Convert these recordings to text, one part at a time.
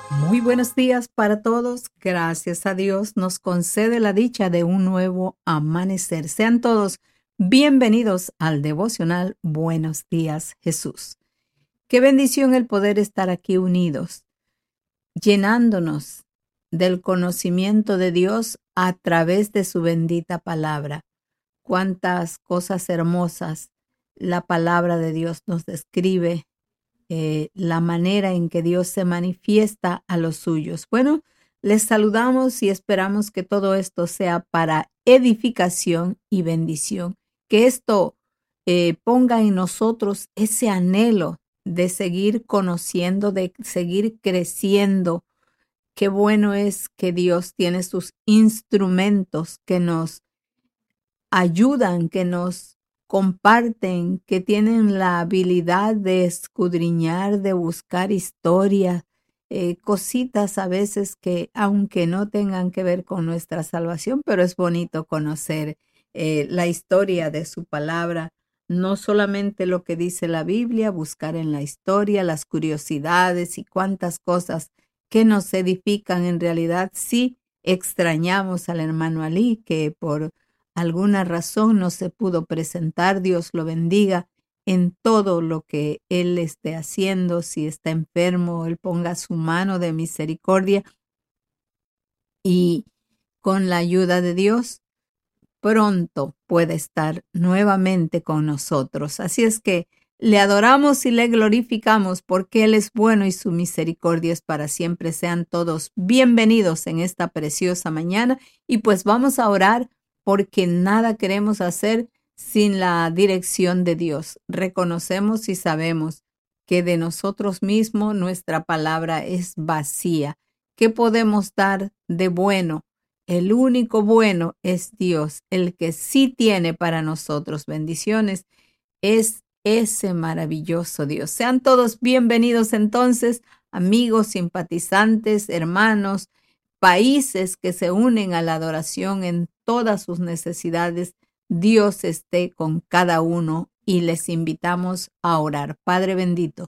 Muy buenos días para todos. Gracias a Dios nos concede la dicha de un nuevo amanecer. Sean todos bienvenidos al devocional Buenos Días, Jesús. Qué bendición el poder estar aquí unidos, llenándonos del conocimiento de Dios a través de su bendita palabra. Cuántas cosas hermosas la palabra de Dios nos describe, la manera en que Dios se manifiesta a los suyos. Bueno, les saludamos y esperamos que todo esto sea para edificación y bendición, que esto ponga en nosotros ese anhelo de seguir conociendo, de seguir creciendo. Qué bueno es que Dios tiene sus instrumentos que nos ayudan, que nos comparten, que tienen la habilidad de escudriñar, de buscar historias, cositas a veces que aunque no tengan que ver con nuestra salvación, pero es bonito conocer la historia de su palabra, no solamente lo que dice la Biblia, buscar en la historia las curiosidades y cuántas cosas que nos edifican en realidad. Sí extrañamos al hermano Ali, que por alguna razón no se pudo presentar. Dios lo bendiga en todo lo que él esté haciendo. Si está enfermo, él ponga su mano de misericordia y con la ayuda de Dios pronto puede estar nuevamente con nosotros. Así es que le adoramos y le glorificamos porque Él es bueno y su misericordia es para siempre. Sean todos bienvenidos en esta preciosa mañana y pues vamos a orar porque nada queremos hacer sin la dirección de Dios. Reconocemos y sabemos que de nosotros mismos nuestra palabra es vacía. ¿Qué podemos dar de bueno? El único bueno es Dios, el que sí tiene para nosotros bendiciones, es ese maravilloso Dios. Sean todos bienvenidos entonces, amigos, simpatizantes, hermanos, países que se unen a la adoración en todas sus necesidades. Dios esté con cada uno y les invitamos a orar. Padre bendito,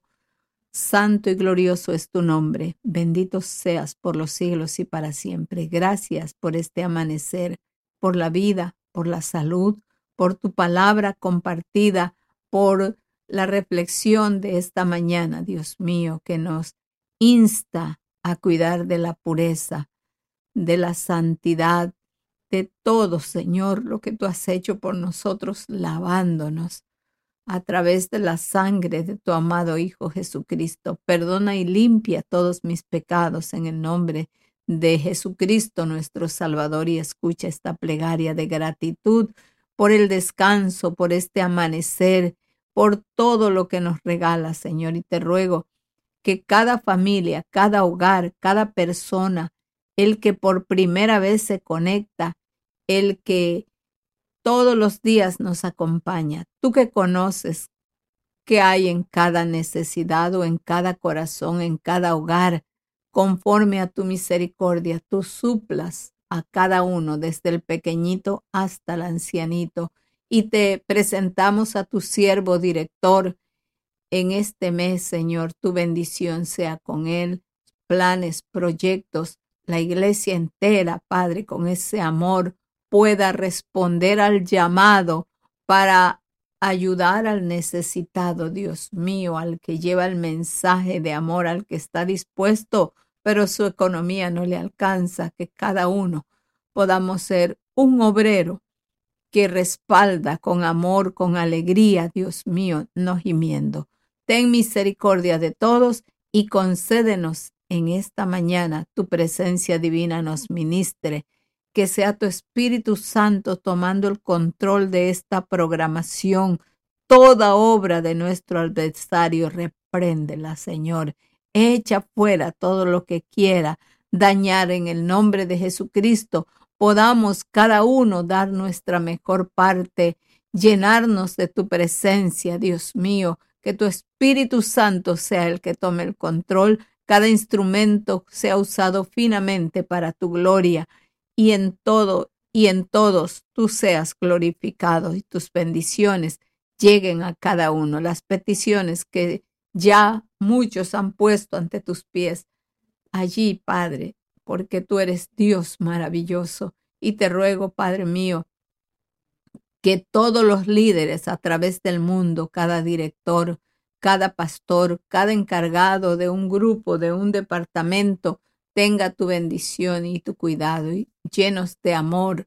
santo y glorioso es tu nombre. Bendito seas por los siglos y para siempre. Gracias por este amanecer, por la vida, por la salud, por tu palabra compartida, por la reflexión de esta mañana, Dios mío, que nos insta a cuidar de la pureza, de la santidad, de todo, Señor, lo que tú has hecho por nosotros, lavándonos a través de la sangre de tu amado Hijo Jesucristo. Perdona y limpia todos mis pecados en el nombre de Jesucristo, nuestro Salvador, y escucha esta plegaria de gratitud por el descanso, por este amanecer, por todo lo que nos regala, Señor. Y te ruego que cada familia, cada hogar, cada persona, el que por primera vez se conecta, el que todos los días nos acompaña. Tú que conoces qué hay en cada necesidad o en cada corazón, en cada hogar, conforme a tu misericordia, tú suplas a cada uno, desde el pequeñito hasta el ancianito. Y te presentamos a tu siervo director en este mes, Señor. Tu bendición sea con él, planes, proyectos, la iglesia entera, Padre, con ese amor pueda responder al llamado para ayudar al necesitado, Dios mío, al que lleva el mensaje de amor, al que está dispuesto, pero su economía no le alcanza. Que cada uno podamos ser un obrero que respalda con amor, con alegría, Dios mío, no gimiendo. Ten misericordia de todos y concédenos en esta mañana tu presencia divina nos ministre, que sea tu Espíritu Santo tomando el control de esta programación. Toda obra de nuestro adversario, repréndela, Señor. Echa fuera todo lo que quiera dañar en el nombre de Jesucristo. Podamos cada uno dar nuestra mejor parte, llenarnos de tu presencia, Dios mío, que tu Espíritu Santo sea el que tome el control, cada instrumento sea usado finamente para tu gloria y en todo y en todos tú seas glorificado y tus bendiciones lleguen a cada uno. Las peticiones que ya muchos han puesto ante tus pies, allí, Padre, porque tú eres Dios maravilloso. Y te ruego, Padre mío, que todos los líderes a través del mundo, cada director, cada pastor, cada encargado de un grupo, de un departamento, tenga tu bendición y tu cuidado, y llenos de amor,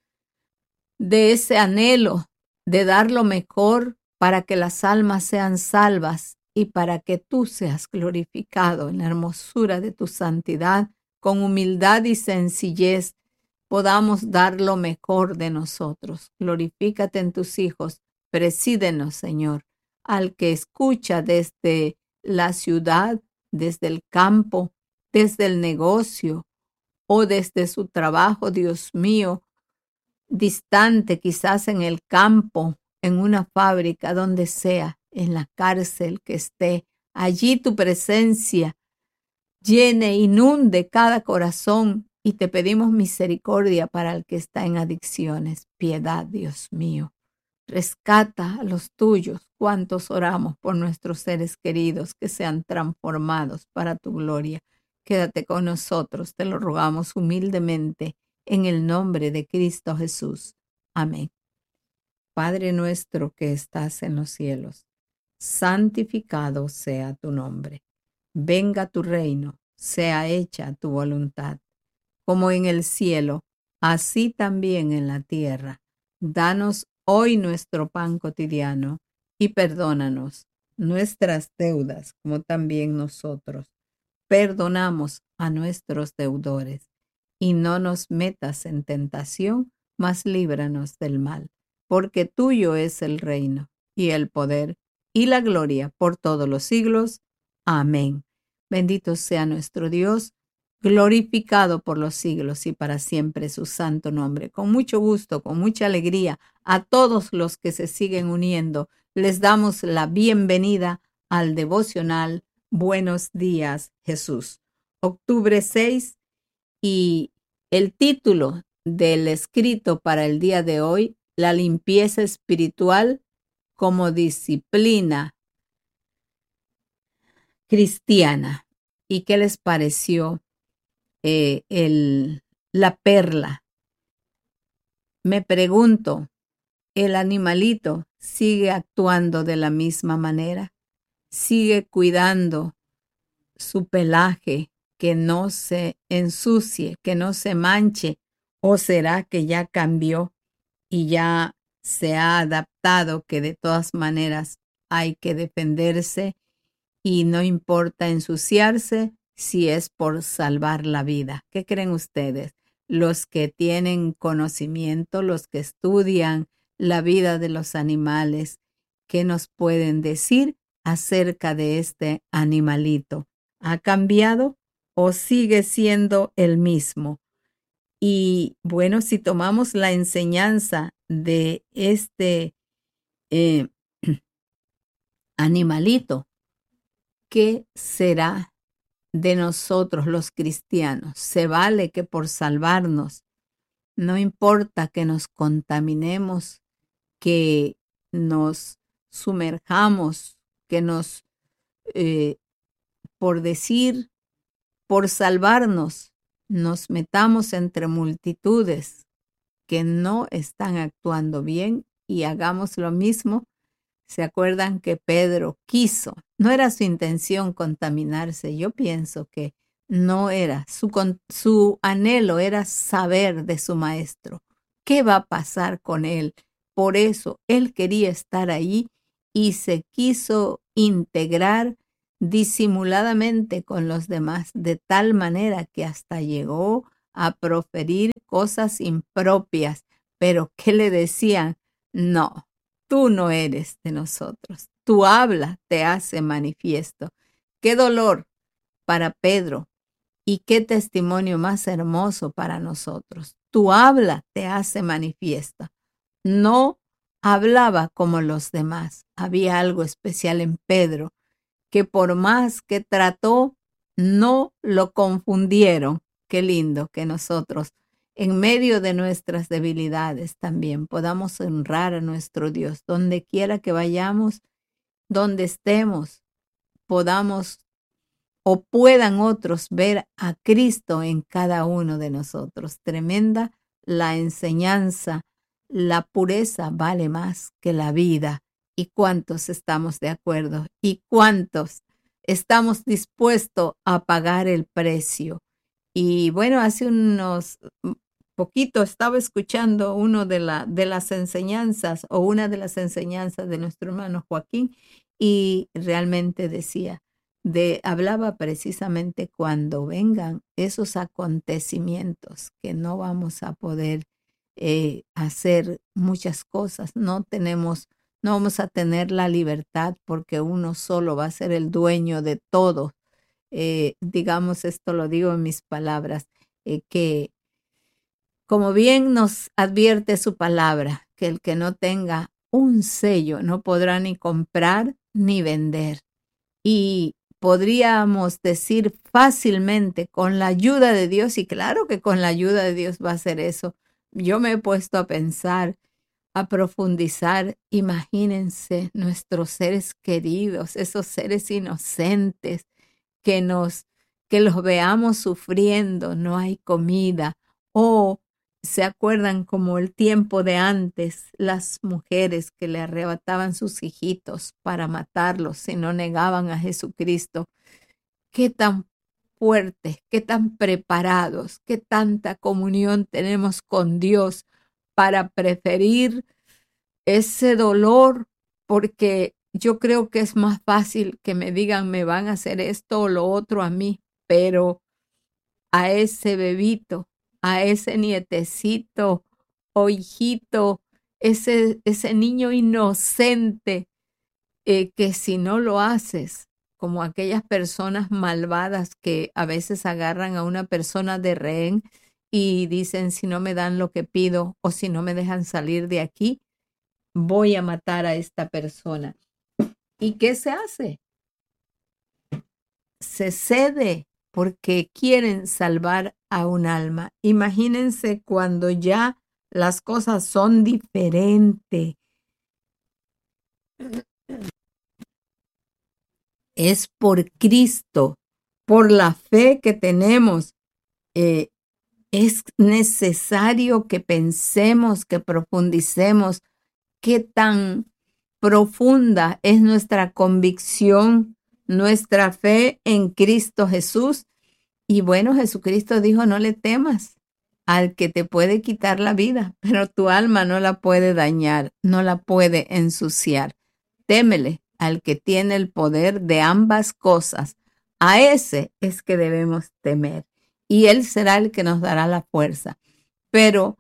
de ese anhelo de dar lo mejor para que las almas sean salvas y para que tú seas glorificado en la hermosura de tu santidad, con humildad y sencillez podamos dar lo mejor de nosotros. Glorifícate en tus hijos, presídenos, Señor, al que escucha desde la ciudad, desde el campo, desde el negocio o desde su trabajo, Dios mío, distante, quizás en el campo, en una fábrica, donde sea, en la cárcel que esté. Allí tu presencia llene, inunde cada corazón y te pedimos misericordia para el que está en adicciones. Piedad, Dios mío. Rescata a los tuyos. Cuántos oramos por nuestros seres queridos que sean transformados para tu gloria. Quédate con nosotros, te lo rogamos humildemente en el nombre de Cristo Jesús. Amén. Padre nuestro que estás en los cielos, santificado sea tu nombre. Venga tu reino, sea hecha tu voluntad, como en el cielo, así también en la tierra. Danos hoy nuestro pan cotidiano y perdónanos nuestras deudas, como también nosotros perdonamos a nuestros deudores. Y no nos metas en tentación, mas líbranos del mal, porque tuyo es el reino, y el poder, y la gloria por todos los siglos. Amén. Bendito sea nuestro Dios, glorificado por los siglos y para siempre su santo nombre. Con mucho gusto, con mucha alegría, a todos los que se siguen uniendo, les damos la bienvenida al devocional Buenos Días, Jesús. Octubre 6, y el título del escrito para el día de hoy, la limpieza espiritual como disciplina cristiana. ¿Y qué les pareció la perla? Me pregunto, ¿el animalito sigue actuando de la misma manera? ¿Sigue cuidando su pelaje, que no se ensucie, que no se manche? ¿O será que ya cambió y ya se ha adaptado, que de todas maneras hay que defenderse y no importa ensuciarse si es por salvar la vida? ¿Qué creen ustedes? Los que tienen conocimiento, los que estudian la vida de los animales, ¿qué nos pueden decir acerca de este animalito? ¿Ha cambiado o sigue siendo el mismo? Y bueno, si tomamos la enseñanza de este eh, animalito, ¿qué será de nosotros los cristianos? Se vale que por salvarnos, no importa que nos contaminemos, que nos sumerjamos, que nos, por decir, por salvarnos, nos metamos entre multitudes que no están actuando bien y hagamos lo mismo. ¿Se acuerdan que Pedro quiso? No era su intención contaminarse. Yo pienso que no era. Su anhelo era saber de su maestro. ¿Qué va a pasar con él? Por eso él quería estar ahí y se quiso integrar disimuladamente con los demás, de tal manera que hasta llegó a proferir cosas impropias. Pero ¿qué le decían? No, tú no eres de nosotros. Tu habla te hace manifiesto. Qué dolor para Pedro y qué testimonio más hermoso para nosotros. Tu habla te hace manifiesta. No hablaba como los demás. Había algo especial en Pedro, que por más que trató, no lo confundieron. Qué lindo que nosotros, en medio de nuestras debilidades, también podamos honrar a nuestro Dios. Donde quiera que vayamos, donde estemos, podamos o puedan otros ver a Cristo en cada uno de nosotros. Tremenda la enseñanza, la pureza vale más que la vida. ¿Y cuántos estamos de acuerdo? ¿Y cuántos estamos dispuestos a pagar el precio? Y bueno, hace unos poquito estaba escuchando una de las enseñanzas o una de las enseñanzas de nuestro hermano Joaquín y realmente hablaba precisamente cuando vengan esos acontecimientos que no vamos a poder hacer muchas cosas, no vamos a tener la libertad porque uno solo va a ser el dueño de todo. Digamos, esto lo digo en mis palabras, que como bien nos advierte su palabra, que el que no tenga un sello no podrá ni comprar ni vender. Y podríamos decir fácilmente con la ayuda de Dios, y claro que con la ayuda de Dios va a ser eso. Yo me he puesto a pensar, a profundizar, imagínense nuestros seres queridos, esos seres inocentes que los veamos sufriendo, no hay comida, o se acuerdan como el tiempo de antes, las mujeres que le arrebataban sus hijitos para matarlos si no negaban a Jesucristo. Qué tan fuertes, qué tan preparados, qué tanta comunión tenemos con Dios para preferir ese dolor, porque yo creo que es más fácil que me digan me van a hacer esto o lo otro a mí, pero a ese bebito, a ese nietecito o hijito, ese niño inocente, que si no lo haces, como aquellas personas malvadas que a veces agarran a una persona de rehén y dicen si no me dan lo que pido o si no me dejan salir de aquí, voy a matar a esta persona. ¿Y qué se hace? Se cede porque quieren salvar a un alma. Imagínense cuando ya las cosas son diferentes. Es por Cristo, por la fe que tenemos. Es necesario que pensemos, que profundicemos qué tan profunda es nuestra convicción, nuestra fe en Cristo Jesús. Y bueno, Jesucristo dijo, no le temas al que te puede quitar la vida, pero tu alma no la puede dañar, no la puede ensuciar. Témele al que tiene el poder de ambas cosas. A ese es que debemos temer. Y Él será el que nos dará la fuerza. Pero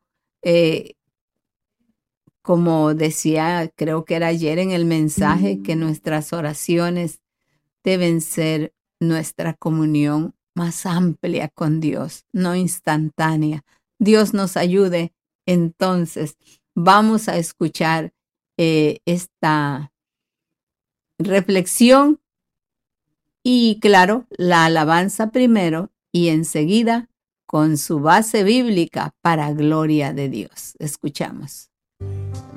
como decía, creo que era ayer en el mensaje, que nuestras oraciones deben ser nuestra comunión más amplia con Dios, no instantánea. Dios nos ayude. Entonces, vamos a escuchar esta reflexión y, claro, la alabanza primero y enseguida con su base bíblica para gloria de Dios. Escuchamos.